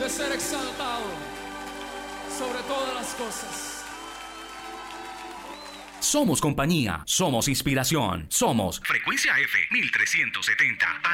de ser exaltado sobre todas las cosas. Somos compañía, somos inspiración, somos Frecuencia F 1370.